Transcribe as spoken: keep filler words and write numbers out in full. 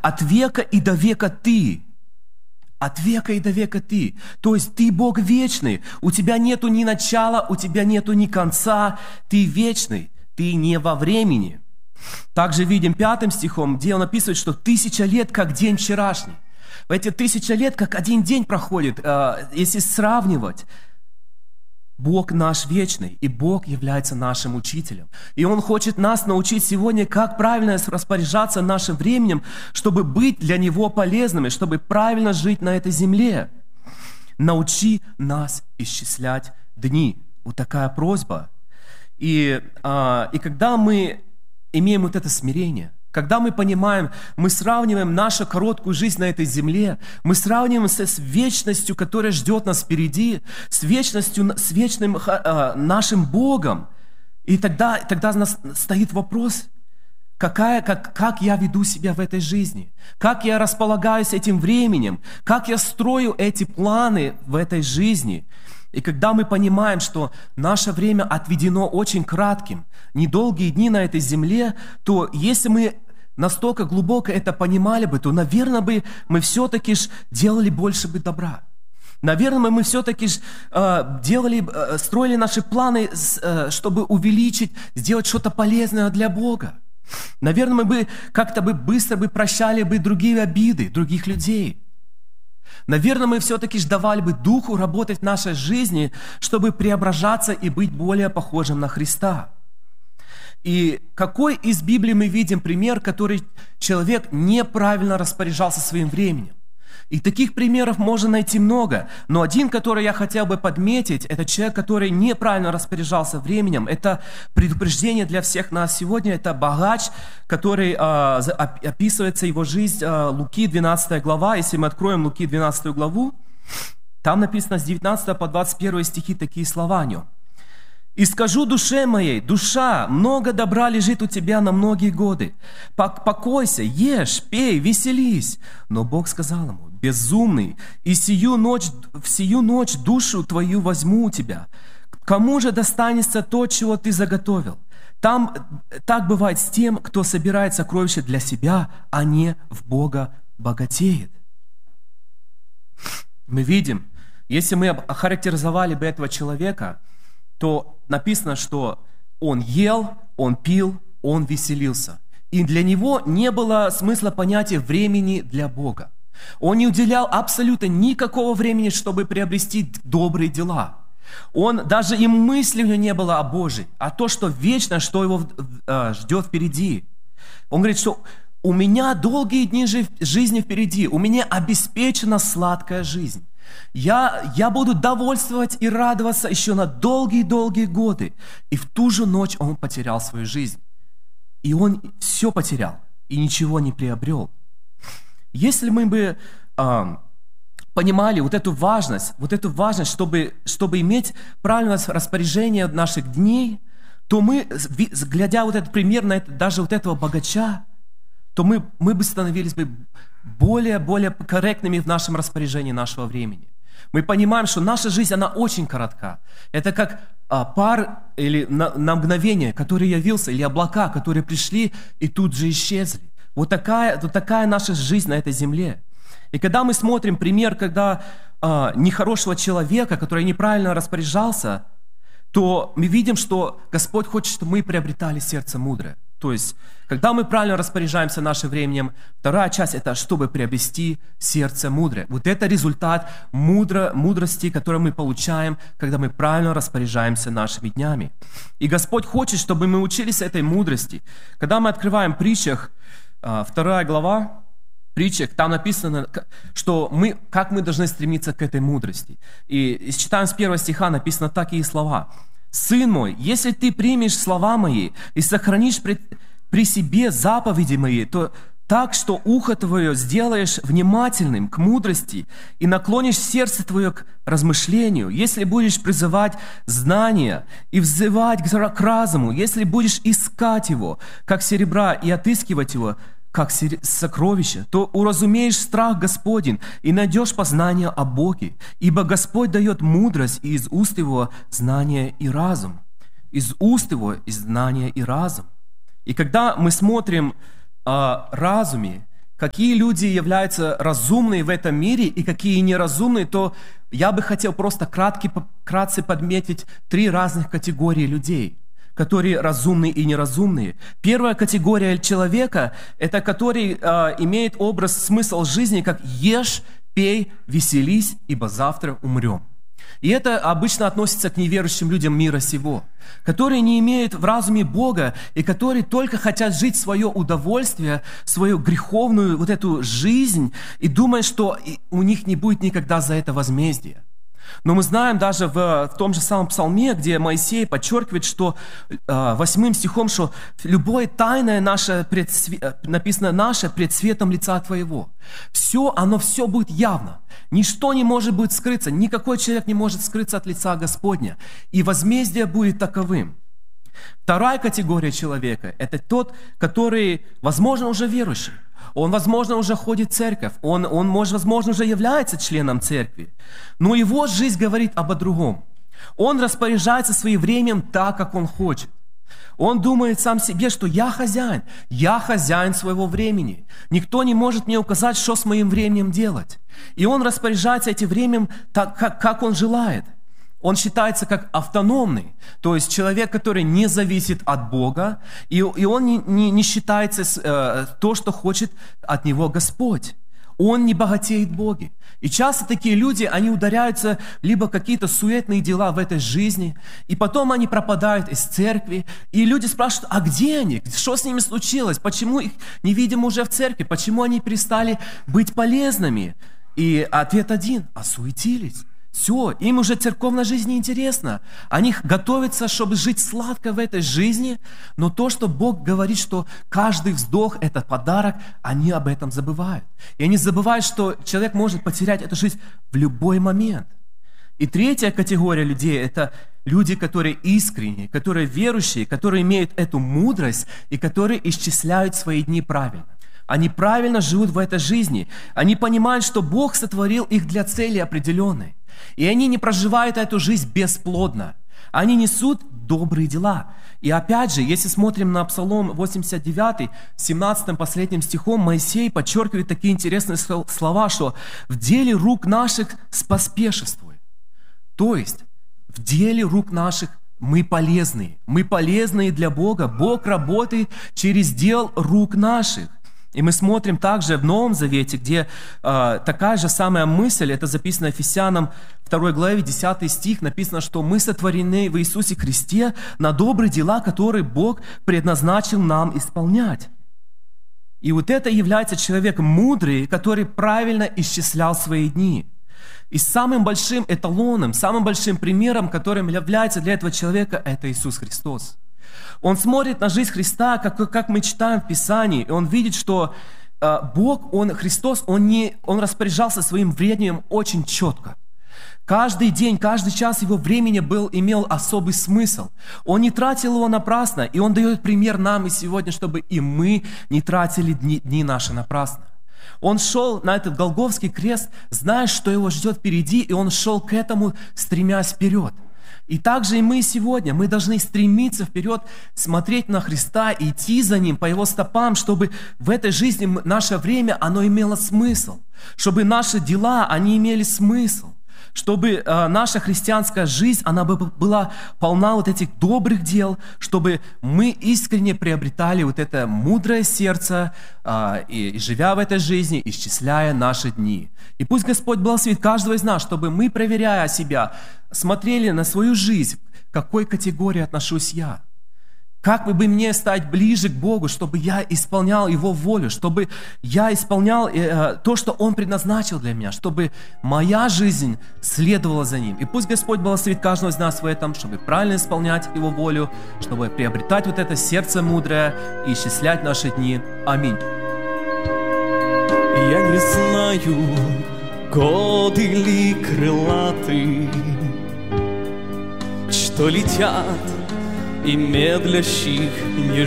от века и до века Ты. От века и до века Ты. То есть Ты Бог вечный. У Тебя нету ни начала, у Тебя нету ни конца. Ты вечный. Ты не во времени. Также видим пятым стихом, где он описывает, что тысяча лет, как день вчерашний. В эти тысяча лет, как один день проходит, если сравнивать. Бог наш вечный, и Бог является нашим учителем. И Он хочет нас научить сегодня, как правильно распоряжаться нашим временем, чтобы быть для Него полезными, чтобы правильно жить на этой земле. Научи нас исчислять дни. Вот такая просьба. И, а, и когда мы имеем вот это смирение, когда мы понимаем, мы сравниваем нашу короткую жизнь на этой земле, мы сравниваем с, с вечностью, которая ждет нас впереди, с вечностью, с вечным э, нашим Богом. И тогда, тогда у нас стоит вопрос, какая, как, как я веду себя в этой жизни, как я располагаюсь этим временем, как я строю эти планы в этой жизни. И когда мы понимаем, что наше время отведено очень кратким, недолгие дни на этой земле, то если мы настолько глубоко это понимали бы, то, наверное, бы мы все-таки ж делали больше бы добра. Наверное, мы все-таки ж, э, делали, э, строили наши планы, э, чтобы увеличить, сделать что-то полезное для Бога. Наверное, мы бы как-то бы быстро бы прощали бы другие обиды, других людей. Наверное, мы все-таки ж давали бы Духу работать в нашей жизни, чтобы преображаться и быть более похожим на Христа. И какой из Библии мы видим пример, который человек неправильно распоряжался своим временем? И таких примеров можно найти много, но один, который я хотел бы подметить, это человек, который неправильно распоряжался временем. Это предупреждение для всех нас сегодня. Это богач, который э, описывается его жизнь, э, Луки двенадцатая глава. Если мы откроем Луки двенадцатую главу, там написано с девятнадцатого по двадцать первый стихи такие слова о нем. «И скажу душе моей, душа, много добра лежит у тебя на многие годы. Покойся, ешь, пей, веселись». Но Бог сказал ему: «Безумный, и сию ночь, в сию ночь душу твою возьму у тебя. Кому же достанется то, чего ты заготовил? Там так бывает с тем, кто собирает сокровища для себя, а не в Бога богатеет». Мы видим, если мы охарактеризовали бы этого человека, то написано, что он ел, он пил, он веселился. И для него не было смысла понятия времени для Бога. Он не уделял абсолютно никакого времени, чтобы приобрести добрые дела. Он даже и мысли у него не было о Божьей, а то, что вечно, что его э, ждет впереди. Он говорит, что у меня долгие дни жизни впереди, у меня обеспечена сладкая жизнь. Я, я буду довольствовать и радоваться еще на долгие-долгие годы. И в ту же ночь он потерял свою жизнь. И он все потерял, и ничего не приобрел. Если мы бы э, понимали вот эту важность, вот эту важность, чтобы, чтобы иметь правильное распоряжение наших дней, то мы, глядя вот этот пример на это, даже вот этого богача, то мы, мы бы становились бы более-более корректными в нашем распоряжении нашего времени. Мы понимаем, что наша жизнь, она очень коротка. Это как а, пар или на, на мгновение, который явился, или облака, которые пришли и тут же исчезли. Вот такая, вот такая наша жизнь на этой земле. И когда мы смотрим пример, когда а, нехорошего человека, который неправильно распоряжался, то мы видим, что Господь хочет, чтобы мы приобретали сердце мудрое. То есть, когда мы правильно распоряжаемся нашим временем, вторая часть – это чтобы приобрести сердце мудрое. Вот это результат мудро, мудрости, которую мы получаем, когда мы правильно распоряжаемся нашими днями. И Господь хочет, чтобы мы учились этой мудрости. Когда мы открываем в притчах, вторая глава, притчах, там написано, что мы, как мы должны стремиться к этой мудрости. И читаем с первого стиха, написано такие слова. «Сын мой, если ты примешь слова мои и сохранишь при, при себе заповеди мои, то так, что ухо твое сделаешь внимательным к мудрости и наклонишь сердце твое к размышлению, если будешь призывать знания и взывать к разуму, если будешь искать его, как серебра, и отыскивать его, как сокровище, то уразумеешь страх Господень и найдешь познание о Боге, ибо Господь дает мудрость, и из уст Его знание и разум. Из уст Его и знание и разум». И когда мы смотрим о разуме какие люди являются разумные в этом мире и какие неразумные, то я бы хотел просто кратко, кратко подметить три разных категории людей, которые разумные и неразумные. Первая категория человека – это который э, имеет образ, смысл жизни, как «ешь, пей, веселись, ибо завтра умрем». И это обычно относится к неверующим людям мира сего, которые не имеют в разуме Бога и которые только хотят жить свое удовольствие, свою греховную вот эту жизнь и думают, что у них не будет никогда за это возмездия. Но мы знаем даже в, в том же самом псалме, где Моисей подчеркивает, что э, восьмым стихом, что любое тайное наше, предсве... написано наше пред светом лица Твоего. Все, оно все будет явно. Ничто не может быть скрыться, никакой человек не может скрыться от лица Господня. И возмездие будет таковым. Вторая категория человека – это тот, который, возможно, уже верующий. Он, возможно, уже ходит в церковь, он, он, возможно, уже является членом церкви, но его жизнь говорит об другом. Он распоряжается своим временем так, как он хочет. Он думает сам себе, что я хозяин, я хозяин своего времени. Никто не может мне указать, что с моим временем делать. И он распоряжается этим временем так, как, как он желает. Он считается как автономный, то есть человек, который не зависит от Бога, и, и он не, не, не считается э, то, что хочет от него Господь. Он не богатеет в Боге. И часто такие люди, они ударяются либо в какие-то суетные дела в этой жизни, и потом они пропадают из церкви, и люди спрашивают, а где они? Что с ними случилось? Почему их не видим уже в церкви? Почему они перестали быть полезными? И ответ один – осуетились. Все, им уже церковная жизнь не интересна. Они готовятся, чтобы жить сладко в этой жизни, но то, что Бог говорит, что каждый вздох – это подарок, они об этом забывают. И они забывают, что человек может потерять эту жизнь в любой момент. И третья категория людей – это люди, которые искренние, которые верующие, которые имеют эту мудрость и которые исчисляют свои дни правильно. Они правильно живут в этой жизни. Они понимают, что Бог сотворил их для цели определенной. И они не проживают эту жизнь бесплодно. Они несут добрые дела. И опять же, если смотрим на Псалом восемьдесят девять, семнадцатым последним стихом, Моисей подчеркивает такие интересные слова, что «в деле рук наших споспешествуй». То есть, в деле рук наших мы полезные. Мы полезные для Бога. Бог работает через дел рук наших. И мы смотрим также в Новом Завете, где э, такая же самая мысль, это записано Ефесянам второй главе, десятый стих, написано, что мы сотворены в Иисусе Христе на добрые дела, которые Бог предназначил нам исполнять. И вот это является человек мудрый, который правильно исчислял свои дни. И самым большим эталоном, самым большим примером, которым является для этого человека, это Иисус Христос. Он смотрит на жизнь Христа, как, как мы читаем в Писании, и он видит, что э, Бог, он, Христос, он, не, он распоряжался своим временем очень четко. Каждый день, каждый час его времени был, имел особый смысл. Он не тратил его напрасно, и он дает пример нам и сегодня, чтобы и мы не тратили дни, дни наши напрасно. Он шел на этот Голгофский крест, зная, что его ждет впереди, и он шел к этому, стремясь вперед. И также и мы сегодня, мы должны стремиться вперед, смотреть на Христа и идти за Ним по Его стопам, чтобы в этой жизни наше время, оно имело смысл, чтобы наши дела, они имели смысл, чтобы э, наша христианская жизнь, она бы была полна вот этих добрых дел, чтобы мы искренне приобретали вот это мудрое сердце, э, и, и живя в этой жизни, исчисляя наши дни. И пусть Господь благословит каждого из нас, чтобы мы, проверяя себя, смотрели на свою жизнь, к какой категории отношусь я. Как бы мне стать ближе к Богу, чтобы я исполнял Его волю, чтобы я исполнял э, то, что Он предназначил для меня, чтобы моя жизнь следовала за Ним. И пусть Господь благословит каждого из нас в этом, чтобы правильно исполнять Его волю, чтобы приобретать вот это сердце мудрое и исчислять наши дни. Аминь. Я не знаю, годы ли крылаты, что летят и медлящих не